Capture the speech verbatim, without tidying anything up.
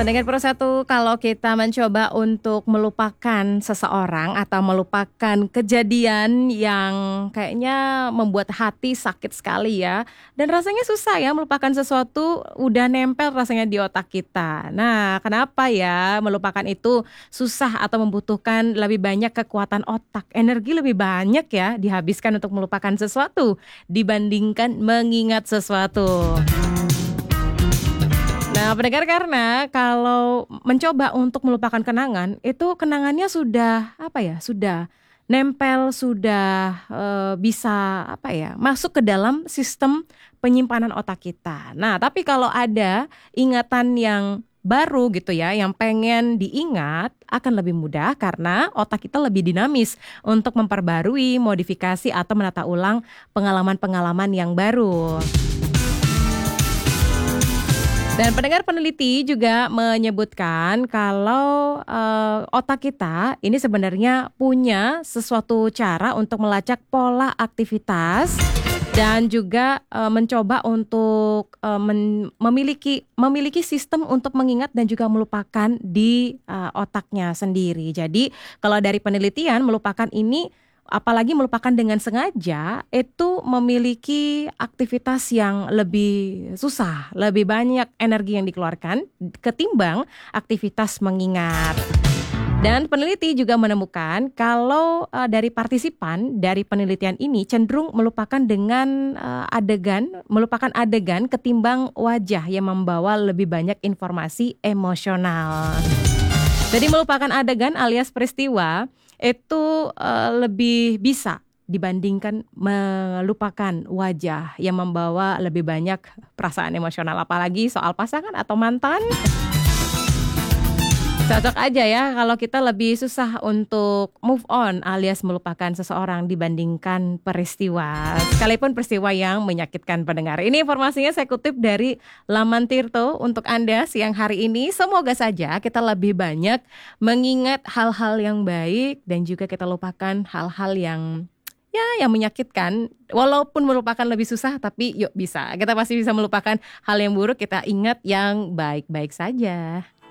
Pendengar Pro satu, kalau kita mencoba untuk melupakan seseorang atau melupakan kejadian yang kayaknya membuat hati sakit sekali ya, dan rasanya susah ya melupakan sesuatu udah nempel rasanya di otak kita. Nah, kenapa ya melupakan itu susah atau membutuhkan lebih banyak kekuatan otak, energi lebih banyak ya dihabiskan untuk melupakan sesuatu dibandingkan mengingat sesuatu. Nah, pendengar, karena kalau mencoba untuk melupakan kenangan, itu kenangannya sudah apa ya, sudah nempel, sudah eee, bisa apa ya, masuk ke dalam sistem penyimpanan otak kita. Nah, tapi kalau ada ingatan yang baru gitu ya, yang pengen diingat, akan lebih mudah karena otak kita lebih dinamis untuk memperbarui, modifikasi, atau menata ulang pengalaman-pengalaman yang baru. Dan pendengar, peneliti juga menyebutkan kalau eee, otak kita ini sebenarnya punya sesuatu cara untuk melacak pola aktivitas dan juga eee, mencoba untuk eee, men memiliki memiliki sistem untuk mengingat dan juga melupakan di eee, otaknya sendiri. Jadi kalau dari penelitian, melupakan ini apalagi melupakan dengan sengaja, itu memiliki aktivitas yang lebih susah, lebih banyak energi yang dikeluarkan ketimbang aktivitas mengingat. Dan peneliti juga menemukan kalau eee, dari partisipan dari penelitian ini cenderung melupakan dengan eee, adegan melupakan adegan ketimbang wajah yang membawa lebih banyak informasi emosional. Jadi melupakan adegan alias peristiwa itu eee, lebih bisa dibandingkan melupakan wajah yang membawa lebih banyak perasaan emosional, apalagi soal pasangan atau mantan. Cocok aja ya kalau kita lebih susah untuk move on alias melupakan seseorang dibandingkan peristiwa, sekalipun peristiwa yang menyakitkan pendengar. Ini informasinya saya kutip dari laman Tirto untuk Anda siang hari ini. Semoga saja kita lebih banyak mengingat hal-hal yang baik dan juga kita lupakan hal-hal yang ya yang menyakitkan. Walaupun melupakan lebih susah, tapi yuk bisa. Kita pasti bisa melupakan hal yang buruk, kita ingat yang baik-baik saja.